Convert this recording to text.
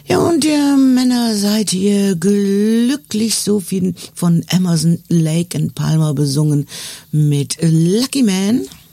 Ja, und ihr Männer, seid ihr glücklich, so viel von Emerson, Lake and Palmer besungen mit Lucky Man?